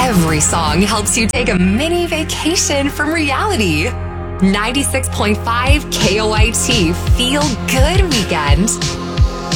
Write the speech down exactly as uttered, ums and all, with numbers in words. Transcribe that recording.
every song helps you take a mini vacation from reality. ninety-six point five K O I T Feel Good Weekend.